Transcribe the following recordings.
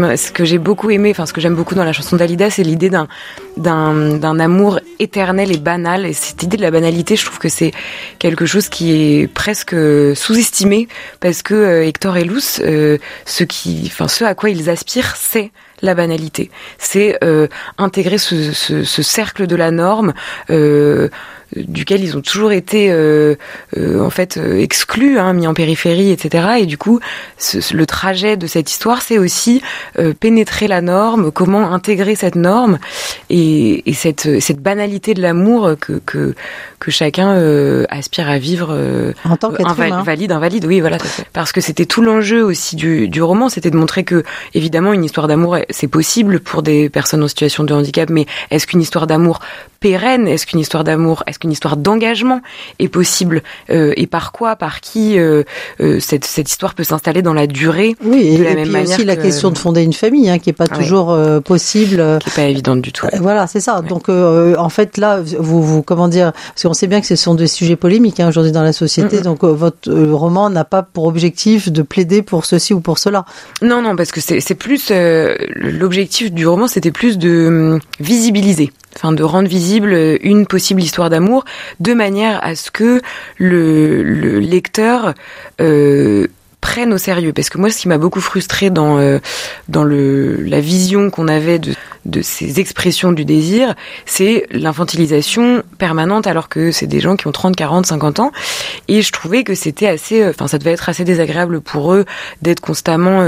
Ce que j'ai beaucoup aimé, ce que j'aime beaucoup dans la chanson d'Alida, c'est l'idée d'un amour éternel et banal. Et cette idée de la banalité, je trouve que c'est quelque chose qui est presque sous-estimé, parce que Hector et Luz, ce à quoi ils aspirent, c'est la banalité. C'est intégrer ce cercle de la norme, duquel ils ont toujours été exclus, mis en périphérie, etc. Et du coup, le trajet de cette histoire, c'est aussi pénétrer la norme, comment intégrer cette norme et cette banalité de l'amour que chacun aspire à vivre en tant qu'être humain. Invalide, oui, voilà. Parce que c'était tout l'enjeu aussi du roman, c'était de montrer que, évidemment, une histoire d'amour, c'est possible pour des personnes en situation de handicap, mais est-ce qu'une histoire d'amour pérenne, est-ce qu'une histoire d'engagement est possible, et par quoi, par qui cette histoire peut s'installer dans la durée, oui, de la même manière. Oui, et aussi la question de fonder une famille, qui est pas toujours possible, qui est pas évidente du tout. Voilà, c'est ça. Ouais. Donc en fait là, vous comment dire, parce qu'on sait bien que ce sont des sujets polémiques aujourd'hui dans la société. Donc votre roman n'a pas pour objectif de plaider pour ceci ou pour cela. Non, parce que c'est plus l'objectif du roman, c'était plus de visibiliser. De rendre visible une possible histoire d'amour, de manière à ce que le lecteur prenne au sérieux. Parce que moi, ce qui m'a beaucoup frustrée dans la vision qu'on avait de ces expressions du désir, c'est l'infantilisation permanente, alors que c'est des gens qui ont 30, 40, 50 ans. Et je trouvais que c'était assez, ça devait être assez désagréable pour eux d'être constamment,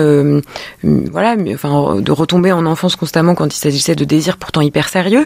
de retomber en enfance constamment quand il s'agissait de désirs pourtant hyper sérieux.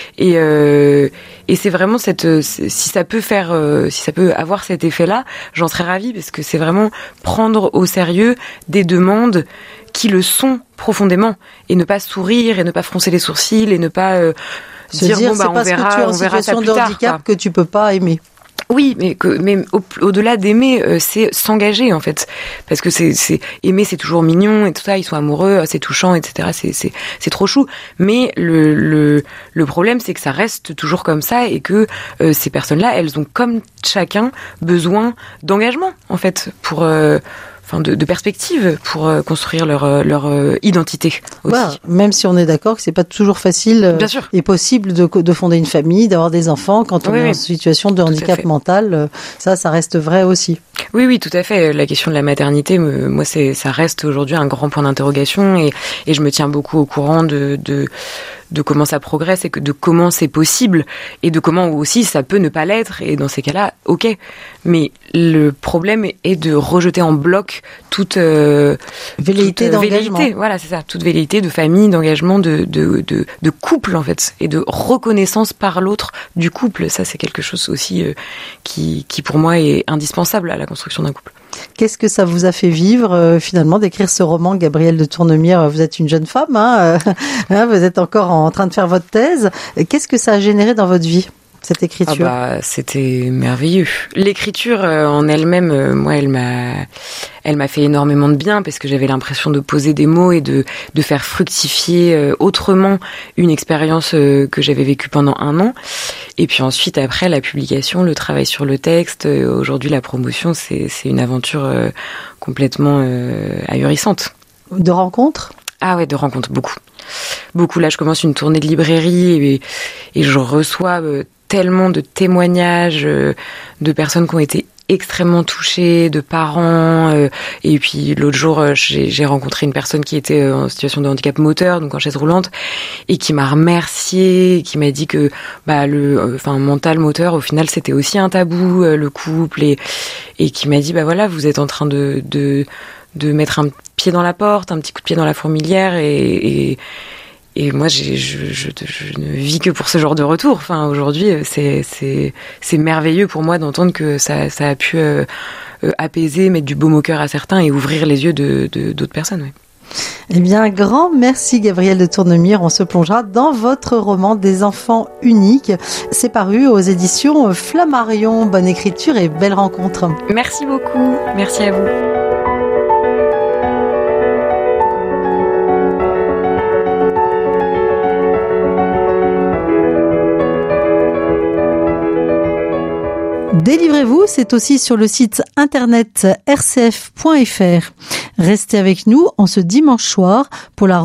Et c'est vraiment si ça peut avoir cet effet-là, j'en serais ravie, parce que c'est vraiment prendre au sérieux des demandes qui le sont profondément, et ne pas sourire, et ne pas froncer les sourcils, et ne pas se dire c'est parce que tu es en situation de handicap que tu peux pas aimer. Oui, mais au-delà d'aimer, c'est s'engager, en fait, parce que c'est aimer, c'est toujours mignon et tout ça, ils sont amoureux, c'est touchant, etc. C'est trop chou. Mais le problème, c'est que ça reste toujours comme ça, et que ces personnes-là, elles ont, comme chacun, besoin d'engagement, en fait, pour de perspective, pour construire leur identité aussi. Ouais, même si on est d'accord que c'est pas toujours facile et possible de fonder une famille, d'avoir des enfants quand on est en situation de handicap mental, ça reste vrai aussi. Oui, tout à fait. La question de la maternité, moi, ça reste aujourd'hui un grand point d'interrogation, et je me tiens beaucoup au courant de comment ça progresse, et de comment c'est possible, et de comment aussi ça peut ne pas l'être, et dans ces cas-là, ok. Mais le problème est de rejeter en bloc toute velléité d'engagement. Voilà, c'est ça, toute velléité de famille, d'engagement, de couple, en fait, et de reconnaissance par l'autre du couple. Ça, c'est quelque chose aussi qui pour moi est indispensable à la construction d'un couple. Qu'est-ce que ça vous a fait vivre, finalement, d'écrire ce roman, Gabrielle de Tournemire? Vous êtes une jeune femme, vous êtes encore en train de faire votre thèse. Qu'est-ce que ça a généré dans votre vie, cette écriture? C'était merveilleux. L'écriture en elle-même, moi, elle m'a fait énormément de bien, parce que j'avais l'impression de poser des mots et de faire fructifier autrement une expérience que j'avais vécue pendant 1 an. Et puis ensuite, après la publication, le travail sur le texte, aujourd'hui la promotion, c'est une aventure complètement ahurissante. De rencontres? Ah ouais, de rencontres, beaucoup. Là, je commence une tournée de librairie, et je reçois tellement de témoignages de personnes qui ont été extrêmement touchées, de parents, et puis l'autre jour j'ai rencontré une personne qui était en situation de handicap moteur, donc en chaise roulante, et qui m'a remercié, qui m'a dit que mental, moteur, au final c'était aussi un tabou, le couple, et qui m'a dit voilà, vous êtes en train de mettre un pied dans la porte, un petit coup de pied dans la fourmilière, et moi, je ne vis que pour ce genre de retour. Aujourd'hui, c'est merveilleux pour moi d'entendre que ça a pu apaiser, mettre du baume au cœur à certains, et ouvrir les yeux d'autres personnes. Oui. Eh bien, grand merci Gabrielle de Tournemire. On se plongera dans votre roman Des enfants uniques. C'est paru aux éditions Flammarion. Bonne écriture et belle rencontre. Merci beaucoup. Merci à vous. Délivrez-vous, c'est aussi sur le site internet rcf.fr. Restez avec nous en ce dimanche soir pour la